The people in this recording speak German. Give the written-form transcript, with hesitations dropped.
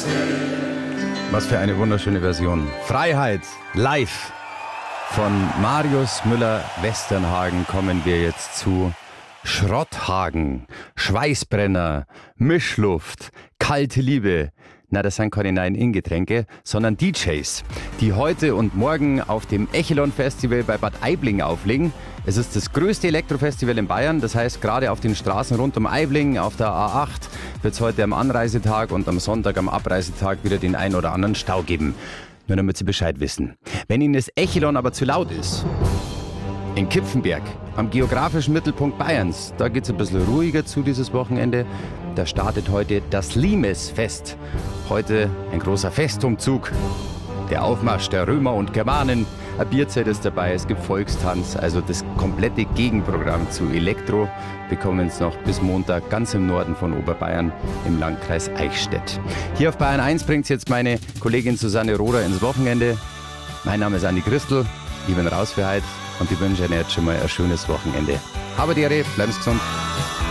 Was für eine wunderschöne Version. Freiheit, live. Von Marius Müller-Westernhagen kommen wir jetzt zu Schrotthagen, Schweißbrenner, Mischluft, kalte Liebe. Na, das sind keine Nein-In-Getränke, sondern DJs, die heute und morgen auf dem Echelon Festival bei Bad Aibling auflegen. Es ist das größte Elektrofestival in Bayern, das heißt, gerade auf den Straßen rund um Aibling, auf der A8, wird es heute am Anreisetag und am Sonntag am Abreisetag wieder den ein oder anderen Stau geben. Nur damit Sie Bescheid wissen. Wenn Ihnen das Echelon aber zu laut ist, in Kipfenberg, am geografischen Mittelpunkt Bayerns, da geht es ein bisschen ruhiger zu dieses Wochenende. Da startet heute das Limesfest. Heute ein großer Festumzug. Der Aufmarsch der Römer und Germanen. Ein Bierzelt ist dabei, es gibt Volkstanz. Also das komplette Gegenprogramm zu Elektro bekommen Sie noch bis Montag ganz im Norden von Oberbayern im Landkreis Eichstätt. Hier auf Bayern 1 bringt jetzt meine Kollegin Susanne Rohrer ins Wochenende. Mein Name ist Andi Christel. Ich bin raus für heute und ich wünsche Ihnen jetzt schon mal ein schönes Wochenende. Habe die Ehre, bleiben Sie gesund.